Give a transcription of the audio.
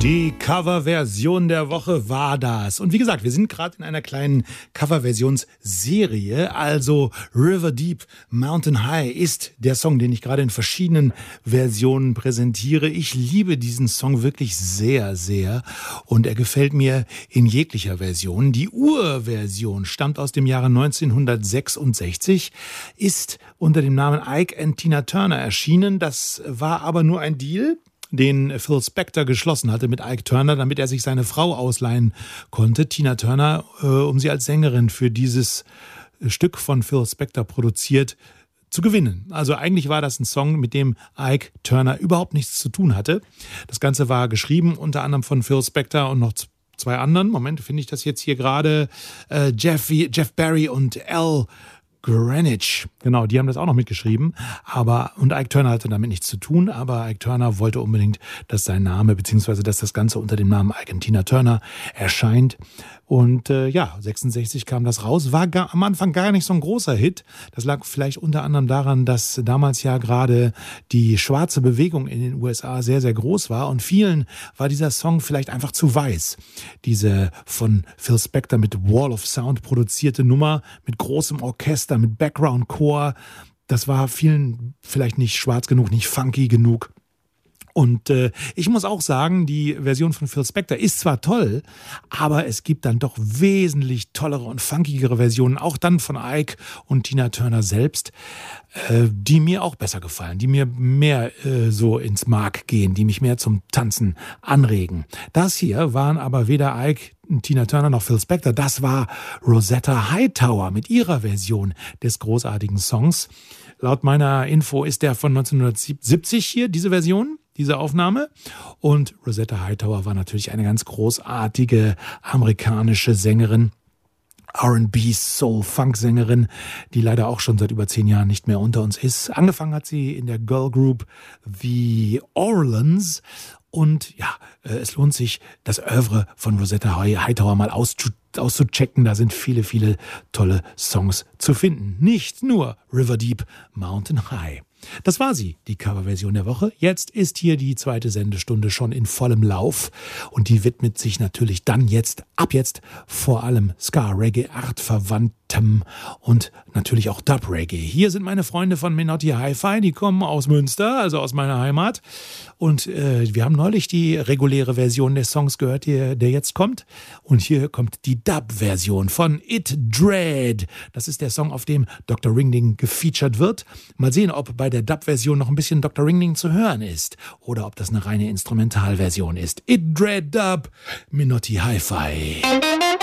Die Coverversion der Woche war das. Und wie gesagt, wir sind gerade in einer kleinen Coverversionsserie. Also River Deep, Mountain High ist der Song, den ich gerade in verschiedenen Versionen präsentiere. Ich liebe diesen Song wirklich sehr, sehr. Und er gefällt mir in jeglicher Version. Die Urversion stammt aus dem Jahre 1966, ist unter dem Namen Ike and Tina Turner erschienen. Das war aber nur ein Deal, den Phil Spector geschlossen hatte mit Ike Turner, damit er sich seine Frau ausleihen konnte, Tina Turner, um sie als Sängerin für dieses Stück von Phil Spector produziert zu gewinnen. Also eigentlich war das ein Song, mit dem Ike Turner überhaupt nichts zu tun hatte. Das Ganze war geschrieben unter anderem von Phil Spector und noch zwei anderen. Moment, finde ich das jetzt hier gerade? Jeff Barry und Al Greenwich, genau, die haben das auch noch mitgeschrieben, und Ike Turner hatte damit nichts zu tun, aber Ike Turner wollte unbedingt, dass sein Name, beziehungsweise dass das Ganze unter dem Namen Ike und Tina Turner erscheint. Und 66 kam das raus, war am Anfang gar nicht so ein großer Hit. Das lag vielleicht unter anderem daran, dass damals ja gerade die schwarze Bewegung in den USA sehr, sehr groß war und vielen war dieser Song vielleicht einfach zu weiß. Diese von Phil Spector mit Wall of Sound produzierte Nummer mit großem Orchester, mit Background-Chor, das war vielen vielleicht nicht schwarz genug, nicht funky genug. Und ich muss auch sagen, die Version von Phil Spector ist zwar toll, aber es gibt dann doch wesentlich tollere und funkigere Versionen, auch dann von Ike und Tina Turner selbst, die mir auch besser gefallen, die mir mehr so ins Mark gehen, die mich mehr zum Tanzen anregen. Das hier waren aber weder Ike, Tina Turner noch Phil Spector, das war Rosetta Hightower mit ihrer Version des großartigen Songs. Laut meiner Info ist der von 1970 hier, diese Version, diese Aufnahme. Und Rosetta Hightower war natürlich eine ganz großartige amerikanische Sängerin, R&B, Soul, Funk-Sängerin, die leider auch schon seit über 10 Jahren nicht mehr unter uns ist. Angefangen hat sie in der Girl Group The Orleans. Und ja, es lohnt sich, das Oeuvre von Rosetta Hightower mal auszuchecken. Da sind viele, viele tolle Songs zu finden. Nicht nur River Deep, Mountain High. Das war sie, die Coverversion der Woche. Jetzt ist hier die zweite Sendestunde schon in vollem Lauf und die widmet sich natürlich dann ab jetzt vor allem Ska-Reggae, artverwandtem und natürlich auch Dub-Reggae. Hier sind meine Freunde von Menotti Hi-Fi, die kommen aus Münster, also aus meiner Heimat, und wir haben neulich die reguläre Version des Songs gehört, der jetzt kommt, und hier kommt die Dub-Version von It Dread. Das ist der Song, auf dem Dr. Ringling gefeatured wird. Mal sehen, ob bei der Dub-Version noch ein bisschen Dr. Ringling zu hören ist oder ob das eine reine Instrumentalversion ist. It Dread Dub, Menotti Hi-Fi.